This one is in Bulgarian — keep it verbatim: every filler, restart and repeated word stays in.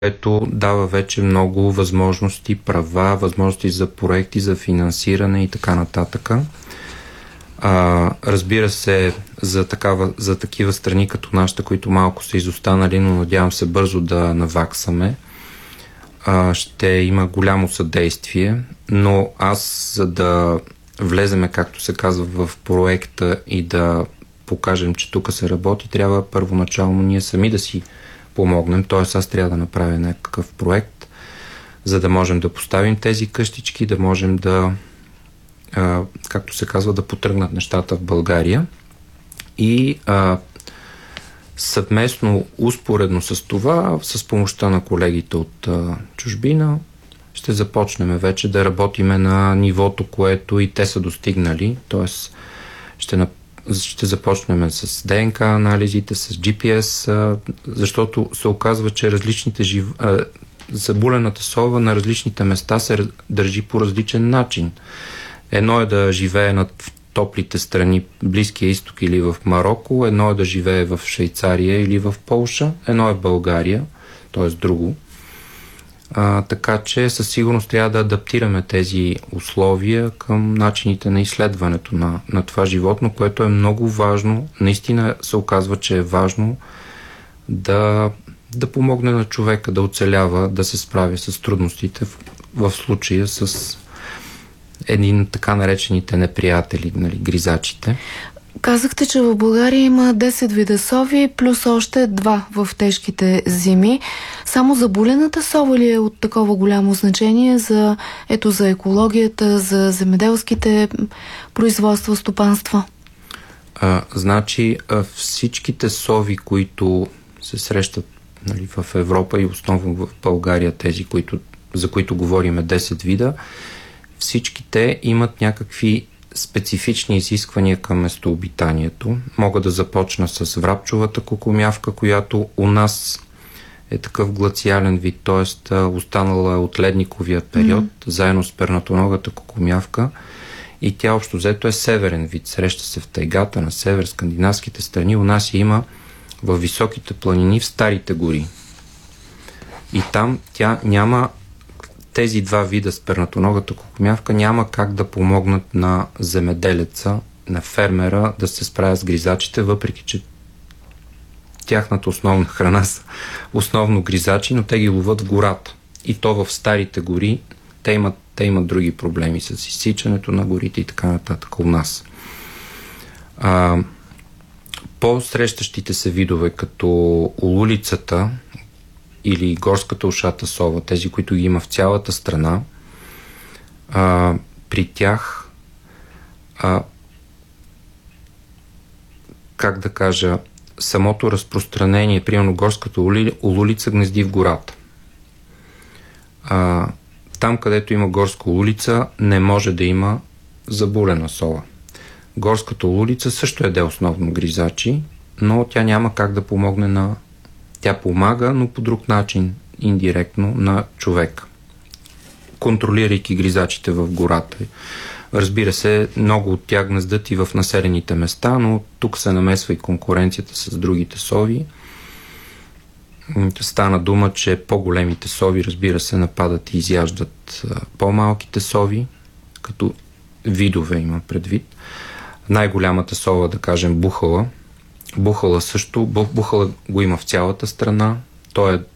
което дава вече много възможности, права, възможности за проекти, за финансиране и така нататък. А, разбира се, за, такава, за такива страни като нашата, които малко са изостанали, но надявам се бързо да наваксаме, а, ще има голямо съдействие, но аз, за да влеземе, както се казва, в проекта и да покажем, че тук се работи, трябва първоначално ние сами да си помогнем, т.е. аз трябва да направя някакъв проект, за да можем да поставим тези къщички, да можем да, а, както се казва, да потръгнат нещата в България. И а, съвместно, успоредно с това, с помощта на колегите от а, чужбина, ще започнем вече да работиме на нивото, което и те са достигнали, т.е. ще направим ще започнем с ДНК анализите, с джи пи ес, защото се оказва, че различните жив... заболената сова на различните места се държи по различен начин. Едно е да живее над топлите страни, Близкия изток или в Мароко, едно е да живее в Швейцария или в Полша, едно е България, т.е. друго. А, така че със сигурност трябва да адаптираме тези условия към начините на изследването на, на това животно, което е много важно. Наистина се оказва, че е важно да, да помогне на човека да оцелява, да се справи с трудностите в, в случая с един така наречените неприятели, нали, гризачите. Казахте, че в България има десет вида сови, плюс още два в тежките зими. Само заболената сова ли е от такова голямо значение за, ето, за екологията, за земеделските производства, стопанства? А, значи всичките сови, които се срещат, нали, в Европа и основно в България, тези, които, за които говорим, десет вида, всички те имат някакви специфични изисквания към местообитанието. Мога да започна с врабчовата кукумявка, която у нас е такъв глациален вид, т.е. останала от ледниковия период, mm-hmm. заедно с пернатоногата кукумявка, и тя общо взето е северен вид. Среща се в тайгата на север, скандинавските страни. У нас има в високите планини, в старите гори. И там тя няма тези два вида с пернатоногата кукумявка няма как да помогнат на земеделеца, на фермера да се справя с гризачите, въпреки че тяхната основна храна са основно гризачи, но те ги ловят в гората. И то в старите гори те имат, те имат други проблеми с изсичането на горите и така нататък у нас. А, по-срещащите се видове, като улулицата или горската ушата сова, тези, които ги има в цялата страна, а, при тях а, как да кажа, самото разпространение, примерно горската улулица гнезди в гората. А, там, където има горска улулица, не може да има заболена сова. Горската улулица също е основно гризачи, но тя няма как да помогне на Тя помага, но по друг начин, индиректно, на човек, контролирайки гризачите в гората. Разбира се, много от тях гнездят и в населените места, но тук се намесва и конкуренцията с другите сови. Стана дума, че по-големите сови, разбира се, нападат и изяждат по-малките сови, като видове има предвид. Най-голямата сова, да кажем, бухала. Бухала също. Бухала го има в цялата страна. Той е